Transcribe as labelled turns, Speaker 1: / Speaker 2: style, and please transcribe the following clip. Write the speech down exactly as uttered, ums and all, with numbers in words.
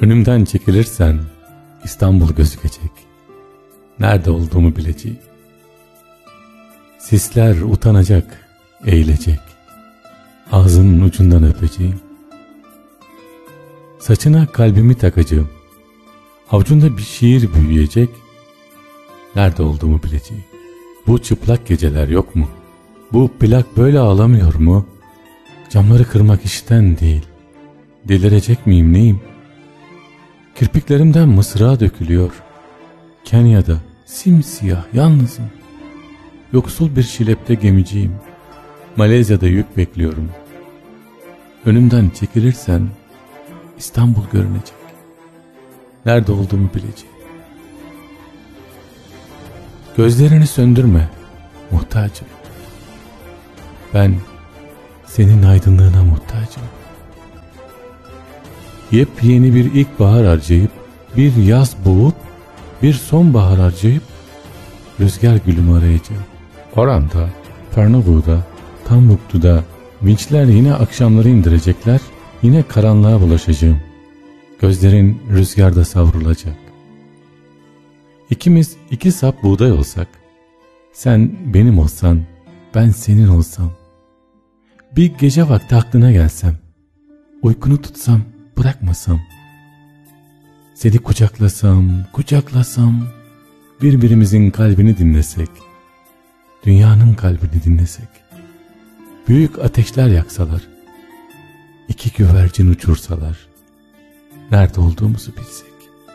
Speaker 1: Önümden çekilirsen İstanbul gözükecek. Nerede olduğumu bileceğim. Sisler utanacak, eğilecek. Ağzının ucundan öpeceğim. Saçına kalbimi takacağım. Avucunda bir şiir büyüyecek. Nerede olduğumu bileceğim. Bu çıplak geceler yok mu? Bu plak böyle ağlamıyor mu? Camları kırmak işten değil. Delirecek miyim neyim? Kirpiklerimden mısra dökülüyor. Kenya'da simsiyah yalnızım. Yoksul bir şilepte gemiciyim. Malezya'da yük bekliyorum. Önümden çekilirsen İstanbul görünecek. Nerede olduğumu bileceğim. Gözlerini söndürme muhtacım. Ben senin aydınlığına muhtacım. Yepyeni bir ilkbahar harcayıp, bir yaz boğup, bir sonbahar harcayıp rüzgar gülümü arayacağım. Oran'da, Parnavu'da, Tambuktu'da vinçler yine akşamları indirecekler, yine karanlığa bulaşacağım. Gözlerin rüzgarda savrulacak. İkimiz iki sap buğday olsak, sen benim olsan, ben senin olsam, bir gece vakti aklına gelsem, uykunu tutsam, bırakmasam, seni kucaklasam, kucaklasam, birbirimizin kalbini dinlesek, dünyanın kalbini dinlesek, büyük ateşler yaksalar, iki güvercin uçursalar, nerede olduğumuzu bilsek.